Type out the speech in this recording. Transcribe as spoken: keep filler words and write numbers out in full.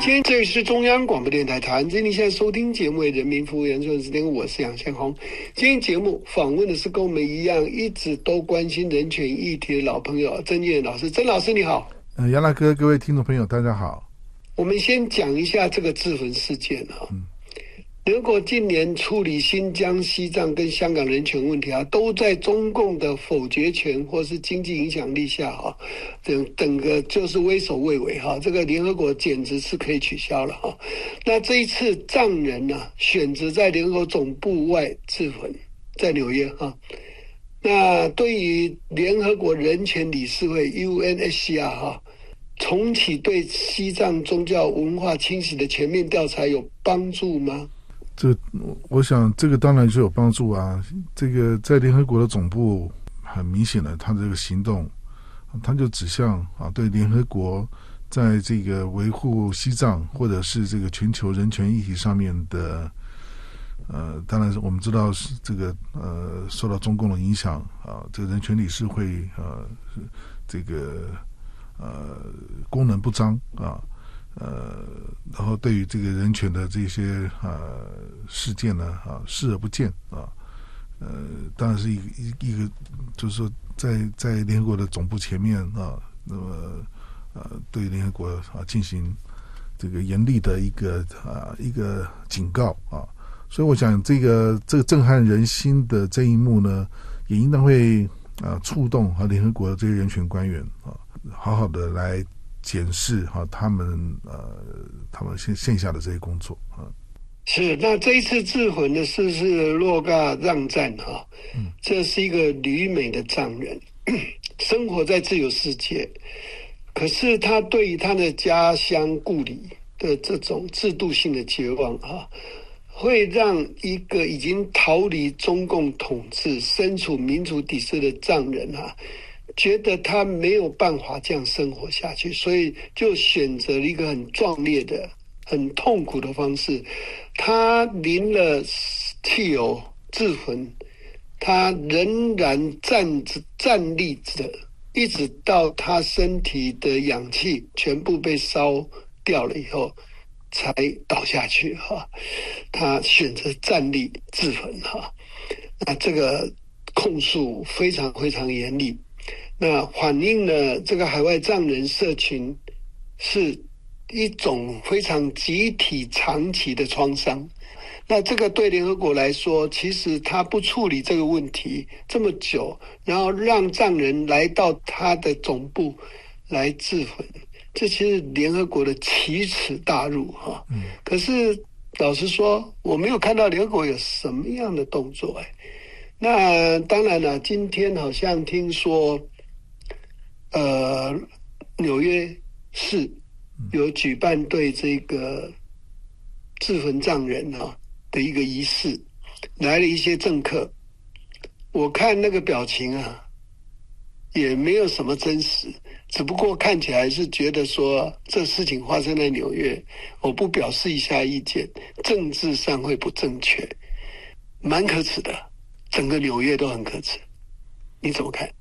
今天这里是中央广播电台台湾之音，现在收听节目为人民服务人顺时间，我是杨宪宏。今天节目访问的是跟我们一样一直都关心人权议题的老朋友曾建老师。曾老师你好。 呃，杨大哥，各位听众朋友大家好。 我们先讲一下这个自焚事件啊。嗯，联合国近年处理新疆、西藏跟香港人权问题啊，都在中共的否决权或是经济影响力下啊，整整个就是畏首畏尾哈、啊。这个联合国简直是可以取消了哈、啊。那这一次藏人呢、啊，选择在联合国总部外自焚，在纽约哈、啊。那对于联合国人权理事会 U N H C R 哈、啊。重启对西藏宗教文化清洗的全面调查有帮助吗？ 这，我想这个当然是有帮助啊。这个在联合国的总部，很明显的，他这个行动，他就指向啊，对联合国在这个维护西藏或者是这个全球人权议题上面的，呃，当然是我们知道是这个呃受到中共的影响啊，这个人权理事会呃这个。呃，功能不彰啊，呃，然后对于这个人权的这些呃事件呢啊视而不见啊，呃，当然是一个一一个，就是说在在联合国的总部前面啊，那么呃对联合国啊进行这个严厉的一个啊一个警告啊，所以我想这个这个震撼人心的这一幕呢，也应当会啊触动啊联合国的这些人权官员啊。好好的来检视哈他们呃他们线线下的这些工作啊。 是，那这一次自焚的是是洛嘎让赞哈，嗯，这是一个旅美的藏人，生活在自由世界，可是他对于他的家乡故里的这种制度性的绝望啊，会让一个已经逃离中共统治、身处民族底色的藏人啊。觉得他没有办法这样生活下去，所以就选择了一个很壮烈的、很痛苦的方式。他淋了汽油自焚，他仍然站着站立着，一直到他身体的氧气全部被烧掉了以后，才倒下去哈。他选择站立自焚哈，那这个控诉非常非常严厉。那反映了这个海外藏人社群是一种非常集体长期的创伤。那这个对联合国来说，其实他不处理这个问题这么久，然后让藏人来到他的总部来自焚，这其实联合国的奇耻大辱哈。嗯。可是老实说，我没有看到联合国有什么样的动作哎。那当然了，今天好像听说。呃，纽约市有举办对这个自焚藏人啊的一个仪式，来了一些政客，我看那个表情啊，也没有什么真实，只不过看起来是觉得说这事情发生在纽约，我不表示一下意见，政治上会不正确，蛮可耻的，整个纽约都很可耻，你怎么看？